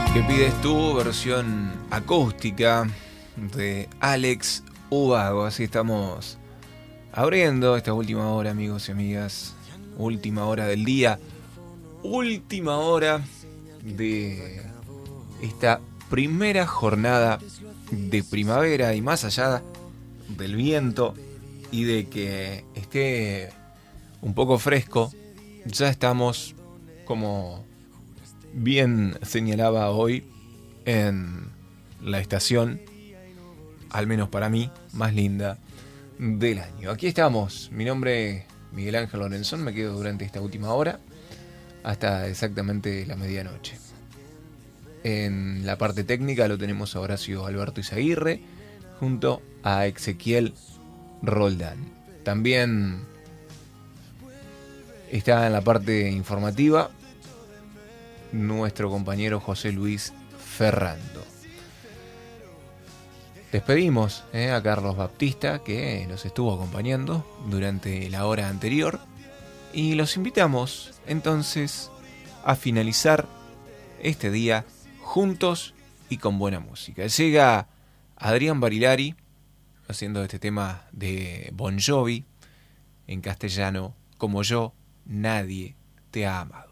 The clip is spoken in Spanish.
Que pides tu versión acústica de Alex Ubago. Así estamos abriendo esta última hora, amigos y amigas. Última hora del día. Última hora de esta primera jornada de primavera. Y más allá del viento y de que esté un poco fresco, ya estamos, como bien señalaba hoy, en la estación, al menos para mí, más linda del año. Aquí estamos, mi nombre es Miguel Ángel Lorenzón, me quedo durante esta última hora hasta exactamente la medianoche. En la parte técnica lo tenemos a Horacio Alberto Izaguirre junto a Ezequiel Roldán. También está en la parte informativa nuestro compañero José Luis Ferrando. Despedimos a Carlos Baptista, que nos estuvo acompañando durante la hora anterior, y los invitamos entonces a finalizar este día juntos y con buena música. Llega Adrián Barilari haciendo este tema de Bon Jovi en castellano: Como yo, nadie te ha amado.